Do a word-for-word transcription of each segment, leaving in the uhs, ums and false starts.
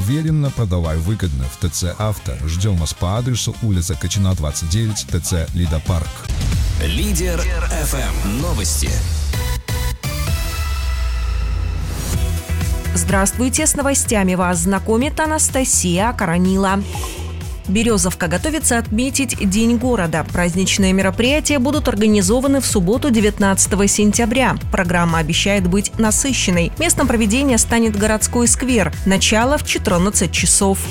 Уверенно продавай выгодно в ТЦ «Авто». Ждем вас по адресу улица Качина, двадцать девять, ТЦ «Лидопарк». Лидер эф эм. Новости. Здравствуйте, с новостями вас знакомит Анастасия Коронила. Березовка готовится отметить День города. Праздничные мероприятия будут организованы в субботу, девятнадцатого сентября. Программа обещает быть насыщенной. Местом проведения станет городской сквер. Начало в четырнадцать часов.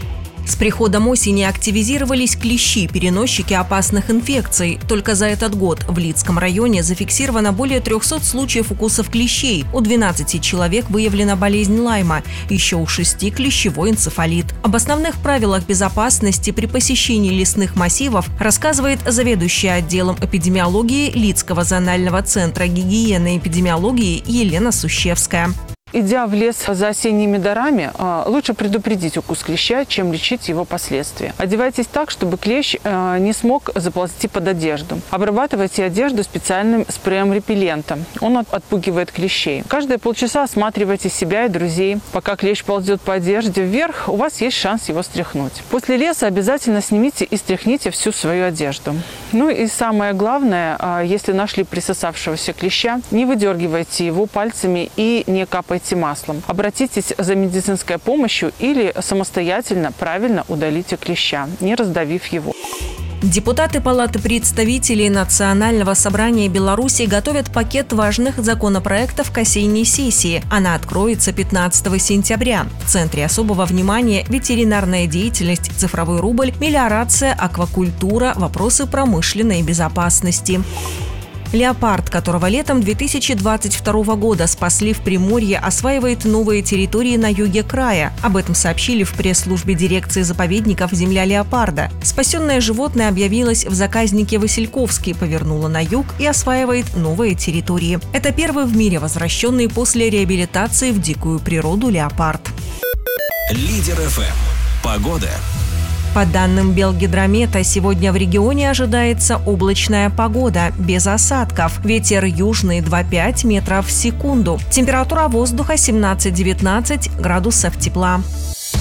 С приходом осени активизировались клещи, переносчики опасных инфекций. Только за этот год в Лидском районе зафиксировано более трехсот случаев укусов клещей. У двенадцати человек выявлена болезнь Лайма, еще у шести – клещевой энцефалит. Об основных правилах безопасности при посещении лесных массивов рассказывает заведующая отделом эпидемиологии Лидского зонального центра гигиены и эпидемиологии Елена Сущевская. Идя в лес за осенними дарами, лучше предупредить укус клеща, чем лечить его последствия. Одевайтесь так, чтобы клещ не смог заползти под одежду. Обрабатывайте одежду специальным спреем-репеллентом. Он отпугивает клещей. Каждые полчаса осматривайте себя и друзей. Пока клещ ползет по одежде вверх, у вас есть шанс его стряхнуть. После леса обязательно снимите и стряхните всю свою одежду. Ну и самое главное, если нашли присосавшегося клеща, не выдергивайте его пальцами и не капайте маслом. Обратитесь за медицинской помощью или самостоятельно правильно удалите клеща, не раздавив его. Депутаты Палаты представителей Национального собрания Беларуси готовят пакет важных законопроектов к осенней сессии. Она откроется пятнадцатого сентября. В центре особого внимания ветеринарная деятельность, цифровой рубль, мелиорация, аквакультура, вопросы промышленной безопасности. Леопард, которого летом две тысячи двадцать второго года спасли в Приморье, осваивает новые территории на юге края. Об этом сообщили в пресс-службе дирекции заповедников «Земля леопарда». Спасенное животное объявилось в заказнике Васильковский, повернуло на юг и осваивает новые территории. Это первый в мире возвращенный после реабилитации в дикую природу леопард. Лидер эф эм. Погода. По данным Белгидромета, сегодня в регионе ожидается облачная погода, без осадков. Ветер южный два-пять метров в секунду. Температура воздуха семнадцать-девятнадцать градусов тепла.